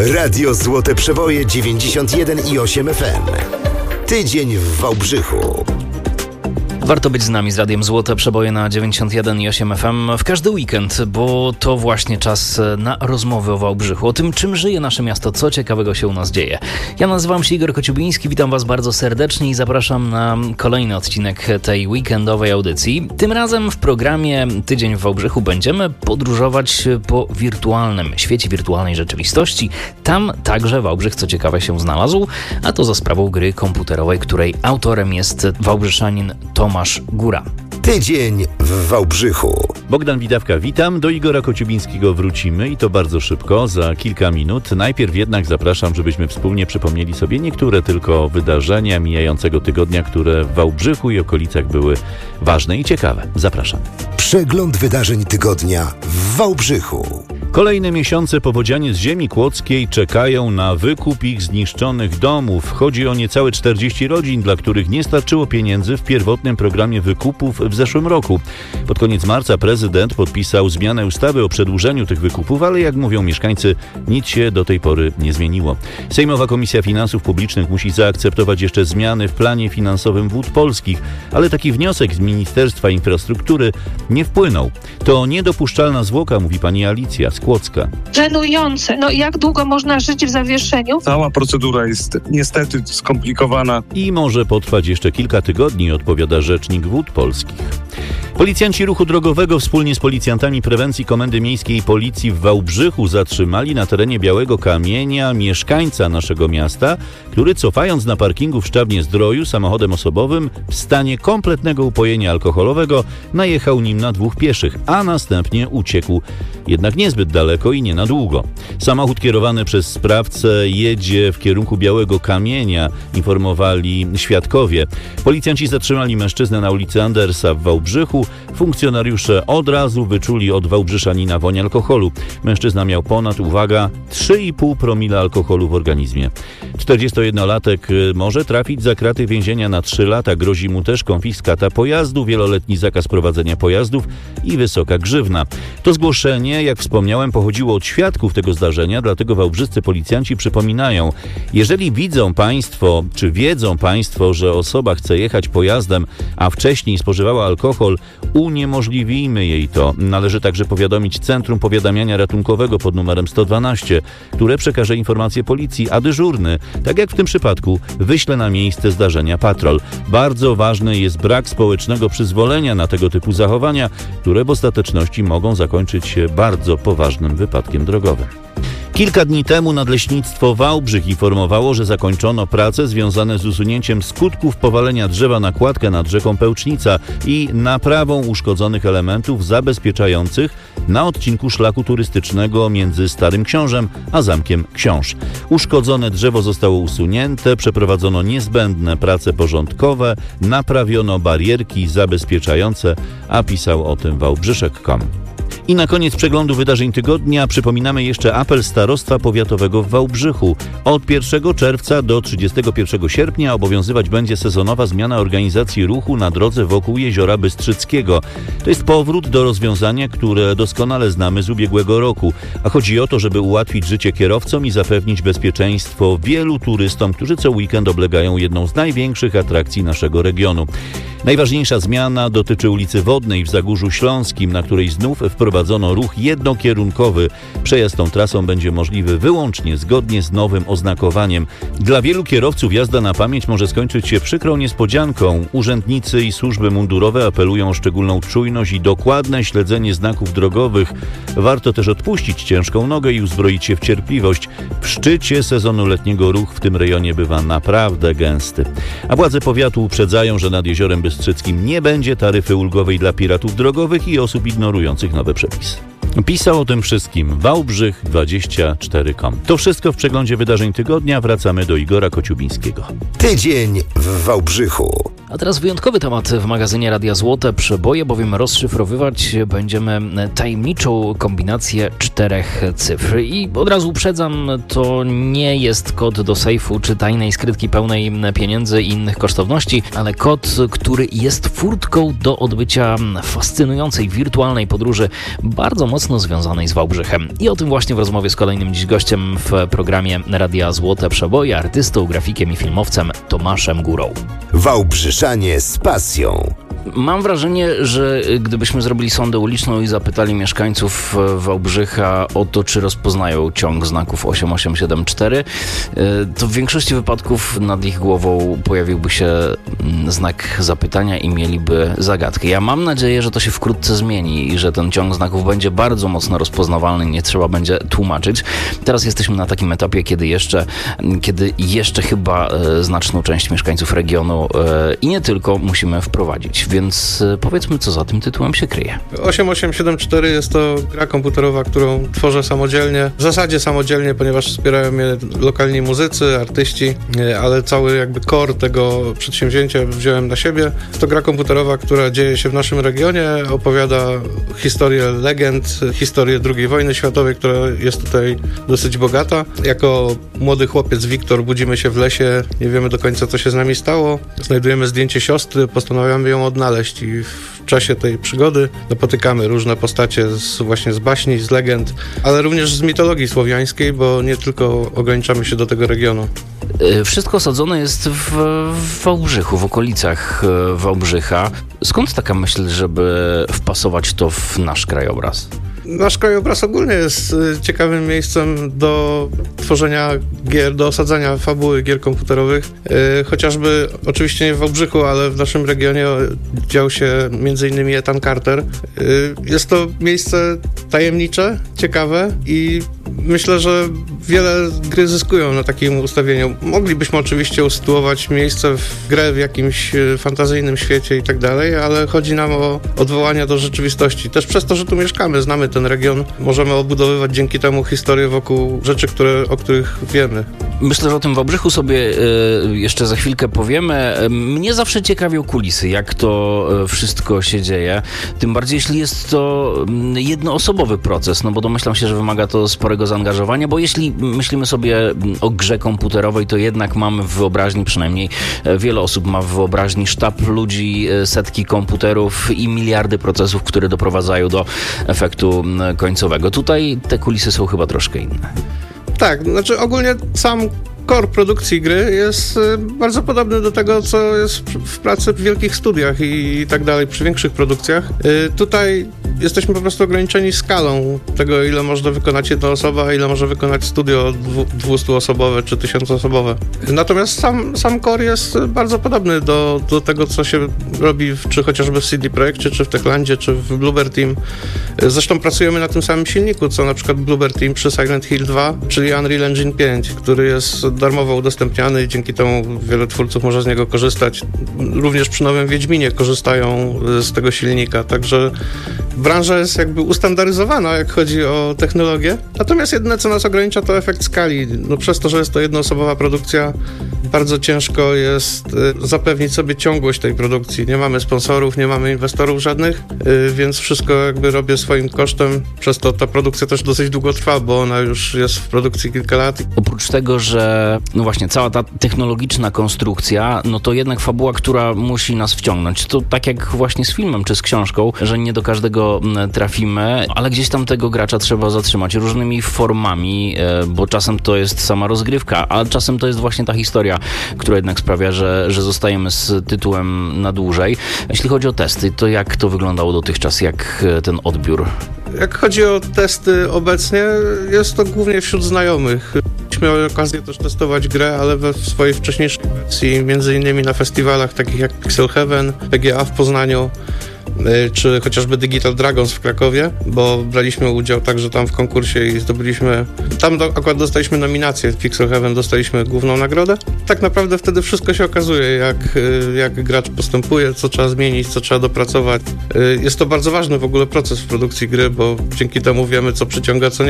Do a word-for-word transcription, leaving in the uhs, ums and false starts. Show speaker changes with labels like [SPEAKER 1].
[SPEAKER 1] Radio Złote Przeboje dziewięćdziesiąt jeden i osiem F M. Tydzień w Wałbrzychu.
[SPEAKER 2] Warto być z nami z Radiem Złote Przeboje na dziewięćdziesiąt jeden i osiem F M w każdy weekend, bo to właśnie czas na rozmowy o Wałbrzychu, o tym, czym żyje nasze miasto, co ciekawego się u nas dzieje. Ja nazywam się Igor Kociubiński, witam Was bardzo serdecznie i zapraszam na kolejny odcinek tej weekendowej audycji. Tym razem w programie Tydzień w Wałbrzychu będziemy podróżować po wirtualnym świecie wirtualnej rzeczywistości. Tam także Wałbrzych, co ciekawe, się znalazł, a to za sprawą gry komputerowej, której autorem jest wałbrzyszanin Tomasz Góra.
[SPEAKER 1] Tydzień w Wałbrzychu.
[SPEAKER 3] Bogdan Widawka, witam. Do Igora Kociubińskiego wrócimy i to bardzo szybko, za kilka minut. Najpierw jednak zapraszam, żebyśmy wspólnie przypomnieli sobie niektóre tylko wydarzenia mijającego tygodnia, które w Wałbrzychu i okolicach były ważne i ciekawe. Zapraszam.
[SPEAKER 1] Przegląd wydarzeń tygodnia w Wałbrzychu.
[SPEAKER 3] Kolejne miesiące powodzianie z ziemi kłodzkiej czekają na wykup ich zniszczonych domów. Chodzi o niecałe czterdzieści rodzin, dla których nie starczyło pieniędzy w pierwotnym programie wykupów w zeszłym roku. Pod koniec marca prezydent podpisał zmianę ustawy o przedłużeniu tych wykupów, ale jak mówią mieszkańcy, nic się do tej pory nie zmieniło. Sejmowa Komisja Finansów Publicznych musi zaakceptować jeszcze zmiany w planie finansowym Wód Polskich, ale taki wniosek z Ministerstwa Infrastruktury nie wpłynął. To niedopuszczalna zwłoka, mówi pani Alicja z Kłodzka.
[SPEAKER 4] Żenujące. No jak długo można żyć w zawieszeniu?
[SPEAKER 5] Cała procedura jest niestety skomplikowana.
[SPEAKER 3] I może potrwać jeszcze kilka tygodni, odpowiada rzecznik Wód Polskich. Policjanci ruchu drogowego wspólnie z policjantami prewencji Komendy Miejskiej Policji w Wałbrzychu zatrzymali na terenie Białego Kamienia mieszkańca naszego miasta, który cofając na parkingu w Szczawnie-Zdroju samochodem osobowym w stanie kompletnego upojenia alkoholowego najechał nim na dwóch pieszych, a następnie uciekł. Jednak niezbyt daleko i nie na długo. Samochód kierowany przez sprawcę jedzie w kierunku Białego Kamienia, informowali świadkowie. Policjanci zatrzymali mężczyznę na ulicy Andersa w Wałbrzychu. Funkcjonariusze od razu wyczuli od wałbrzyczanina woń alkoholu. Mężczyzna miał ponad, uwaga, trzy i pół promila alkoholu w organizmie. czterdziestojednolatek może trafić za kraty więzienia na trzy lata. Grozi mu też konfiskata pojazdu, wieloletni zakaz prowadzenia pojazdów i wysoka grzywna. To zgłoszenie, jak wspomniałem, pochodziło od świadków tego zdarzenia, dlatego wałbrzyscy policjanci przypominają, jeżeli widzą Państwo, czy wiedzą Państwo, że osoba chce jechać pojazdem, a wcześniej spożywała alkohol, uniemożliwimy jej to. Należy także powiadomić Centrum Powiadamiania Ratunkowego pod numerem sto dwanaście, które przekaże informację policji, a dyżurny, tak jak w tym przypadku, wyśle na miejsce zdarzenia patrol. Bardzo ważny jest brak społecznego przyzwolenia na tego typu zachowania, które w ostateczności mogą zakończyć się bardzo poważnym wypadkiem drogowym. Kilka dni temu Nadleśnictwo Wałbrzych informowało, że zakończono prace związane z usunięciem skutków powalenia drzewa na kładkę nad rzeką Pełcznica i naprawą uszkodzonych elementów zabezpieczających na odcinku szlaku turystycznego między Starym Książem a Zamkiem Książ. Uszkodzone drzewo zostało usunięte, przeprowadzono niezbędne prace porządkowe, naprawiono barierki zabezpieczające, a pisał o tym wałbrzyszek kropka com. I na koniec przeglądu wydarzeń tygodnia przypominamy jeszcze apel Starostwa Powiatowego w Wałbrzychu. Od pierwszego czerwca do trzydziestego pierwszego sierpnia obowiązywać będzie sezonowa zmiana organizacji ruchu na drodze wokół Jeziora Bystrzyckiego. To jest powrót do rozwiązania, które doskonale znamy z ubiegłego roku. A chodzi o to, żeby ułatwić życie kierowcom i zapewnić bezpieczeństwo wielu turystom, którzy co weekend oblegają jedną z największych atrakcji naszego regionu. Najważniejsza zmiana dotyczy ulicy Wodnej w Zagórzu Śląskim, na której znów wprowadzono ruch jednokierunkowy. Przejazd tą trasą będzie możliwy wyłącznie zgodnie z nowym oznakowaniem. Dla wielu kierowców jazda na pamięć może skończyć się przykrą niespodzianką. Urzędnicy i służby mundurowe apelują o szczególną czujność i dokładne śledzenie znaków drogowych. Warto też odpuścić ciężką nogę i uzbroić się w cierpliwość. W szczycie sezonu letniego ruch w tym rejonie bywa naprawdę gęsty. A władze powiatu uprzedzają, że nad Jeziorem Bystrzyckim nie będzie taryfy ulgowej dla piratów drogowych i osób ignorujących nowe przepisy. Pisał o tym wszystkim Wałbrzych dwadzieścia cztery kropka com. To wszystko w przeglądzie wydarzeń tygodnia. Wracamy do Igora Kociubińskiego.
[SPEAKER 1] Tydzień w Wałbrzychu.
[SPEAKER 2] A teraz wyjątkowy temat w magazynie Radia Złote Przeboje, bowiem rozszyfrowywać będziemy tajemniczą kombinację czterech cyfr. I od razu uprzedzam, to nie jest kod do sejfu czy tajnej skrytki pełnej pieniędzy i innych kosztowności, ale kod, który jest furtką do odbycia fascynującej wirtualnej podróży, bardzo mocno związanej z Wałbrzychem. I o tym właśnie w rozmowie z kolejnym dziś gościem w programie Radia Złote Przeboje, artystą, grafikiem i filmowcem Tomaszem Górą.
[SPEAKER 1] Wałbrzyszanie z pasją.
[SPEAKER 2] Mam wrażenie, że gdybyśmy zrobili sondę uliczną i zapytali mieszkańców Wałbrzycha o to, czy rozpoznają ciąg znaków osiem osiem siedem cztery, to w większości wypadków nad ich głową pojawiłby się znak zapytania i mieliby zagadkę. Ja mam nadzieję, że to się wkrótce zmieni i że ten ciąg znaków będzie bardzo mocno rozpoznawalny, nie trzeba będzie tłumaczyć. Teraz jesteśmy na takim etapie, kiedy jeszcze, kiedy jeszcze chyba znaczną część mieszkańców regionu i nie tylko musimy wprowadzić. Więc powiedzmy, co za tym tytułem się kryje.
[SPEAKER 6] osiem osiem siedem cztery jest to gra komputerowa, którą tworzę samodzielnie. W zasadzie samodzielnie, ponieważ wspierają mnie lokalni muzycy, artyści, ale cały jakby core tego przedsięwzięcia wziąłem na siebie. Jest to gra komputerowa, która dzieje się w naszym regionie, opowiada historię legend, historię drugiej wojny światowej, która jest tutaj dosyć bogata. Jako młody chłopiec Wiktor budzimy się w lesie, nie wiemy do końca, co się z nami stało. Znajdujemy zdjęcie siostry, postanawiamy ją odnaleźć. I w czasie tej przygody napotykamy różne postacie z, właśnie z baśni, z legend, ale również z mitologii słowiańskiej, bo nie tylko ograniczamy się do tego regionu.
[SPEAKER 2] Wszystko osadzone jest w, w Wałbrzychu, w okolicach Wałbrzycha. Skąd taka myśl, żeby wpasować to w nasz krajobraz?
[SPEAKER 6] Nasz krajobraz ogólnie jest ciekawym miejscem do tworzenia gier, do osadzania fabuły gier komputerowych. Chociażby, oczywiście nie w Wałbrzychu, ale w naszym regionie dział się między innymi Ethan Carter. Jest to miejsce tajemnicze, ciekawe i myślę, że wiele gry zyskują na takim ustawieniu. Moglibyśmy oczywiście usytuować miejsce w grę w jakimś fantazyjnym świecie i tak dalej, ale chodzi nam o odwołania do rzeczywistości. Też przez to, że tu mieszkamy, znamy ten region, możemy obudowywać dzięki temu historię wokół rzeczy, które, o których wiemy.
[SPEAKER 2] Myślę, że o tym Wałbrzychu sobie y, jeszcze za chwilkę powiemy. Mnie zawsze ciekawią kulisy, jak to wszystko się dzieje. Tym bardziej, jeśli jest to jednoosobowy proces, no bo domyślam się, że wymaga to sporego zaangażowania, bo jeśli myślimy sobie o grze komputerowej, to jednak mamy w wyobraźni, przynajmniej wiele osób ma w wyobraźni sztab ludzi, setki komputerów i miliardy procesów, które doprowadzają do efektu końcowego. Tutaj te kulisy są chyba troszkę inne.
[SPEAKER 6] Tak, znaczy ogólnie sam core produkcji gry jest bardzo podobny do tego, co jest w pracy w wielkich studiach i tak dalej, przy większych produkcjach. Tutaj jesteśmy po prostu ograniczeni skalą tego, ile można wykonać jedna osoba, a ile może wykonać studio dwustuosobowe czy tysiącosobowe. Natomiast sam, sam core jest bardzo podobny do, do tego, co się robi w, czy chociażby w C D Projekcie, czy w Techlandzie, czy w Bloober Team. Zresztą pracujemy na tym samym silniku, co na przykład Bloober Team przy Silent Hill dwa, czyli Unreal Engine pięć, który jest darmowo udostępniany i dzięki temu wiele twórców może z niego korzystać. Również przy nowym Wiedźminie korzystają z tego silnika, także branża jest jakby ustandaryzowana, jak chodzi o technologię. Natomiast jedyne, co nas ogranicza, to efekt skali. No, przez to, że jest to jednoosobowa produkcja, bardzo ciężko jest zapewnić sobie ciągłość tej produkcji. Nie mamy sponsorów, nie mamy inwestorów żadnych, więc wszystko jakby robię swoim kosztem. Przez to ta produkcja też dosyć długo trwa, bo ona już jest w produkcji kilka lat.
[SPEAKER 2] Oprócz tego, że no właśnie cała ta technologiczna konstrukcja, no to jednak fabuła, która musi nas wciągnąć. To tak jak właśnie z filmem czy z książką, że nie do każdego trafimy, ale gdzieś tam tego gracza trzeba zatrzymać różnymi formami, bo czasem to jest sama rozgrywka, a czasem to jest właśnie ta historia, która jednak sprawia, że, że zostajemy z tytułem na dłużej. Jeśli chodzi o testy, to jak to wyglądało dotychczas? Jak ten odbiór?
[SPEAKER 6] Jak chodzi o testy obecnie, jest to głównie wśród znajomych. Mieliśmy okazję też testować grę, ale we swojej wcześniejszej wersji, między innymi na festiwalach takich jak Pixel Heaven, P G A w Poznaniu, czy chociażby Digital Dragons w Krakowie, bo braliśmy udział także tam w konkursie i zdobyliśmy, tam do, akurat dostaliśmy nominację, w Pixel Heaven dostaliśmy główną nagrodę. Tak naprawdę wtedy wszystko się okazuje, jak, jak gracz postępuje, co trzeba zmienić, co trzeba dopracować. Jest to bardzo ważny w ogóle proces w produkcji gry, bo dzięki temu wiemy, co przyciąga, co nie.